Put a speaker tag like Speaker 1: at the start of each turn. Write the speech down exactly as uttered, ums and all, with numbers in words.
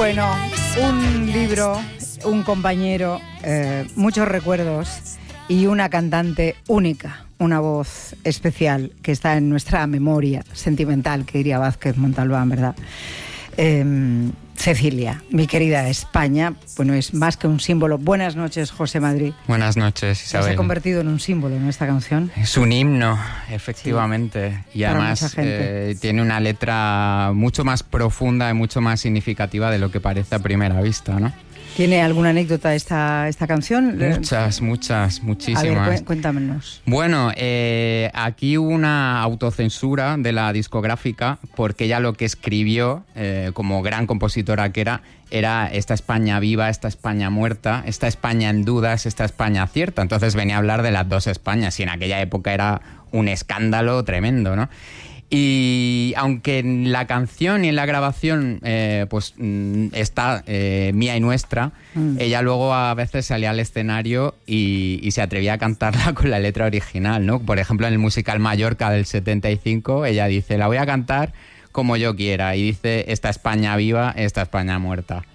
Speaker 1: Bueno, un libro, un compañero, eh, muchos recuerdos y una cantante única, una voz especial que está en nuestra memoria sentimental, que diría Vázquez Montalbán, ¿verdad? Eh, Cecilia, mi querida España, bueno, es más que un símbolo. Buenas noches, José Madrid.
Speaker 2: Buenas noches, Isabel.
Speaker 1: Se ha convertido en un símbolo, ¿no?, esta canción.
Speaker 2: Es un himno, efectivamente. Sí, y además eh, tiene una letra mucho más profunda y mucho más significativa de lo que parece a primera vista, ¿no?
Speaker 1: ¿Tiene alguna anécdota esta, esta canción?
Speaker 2: Muchas, muchas, muchísimas.
Speaker 1: A ver, cuéntanos.
Speaker 2: Bueno, eh, aquí hubo una autocensura de la discográfica porque ella lo que escribió, eh, como gran compositora que era, era esta España viva, esta España muerta, esta España en dudas, esta España cierta. Entonces venía a hablar de las dos Españas y en aquella época era un escándalo tremendo, ¿no? Y aunque en la canción y en la grabación eh, pues está eh, Mía y Nuestra, mm. ella luego a veces salía al escenario y, y se atrevía a cantarla con la letra original, ¿no? Por ejemplo, en el musical Mallorca del setenta y cinco, ella dice, la voy a cantar como yo quiera, y dice, esta España viva, esta España muerta.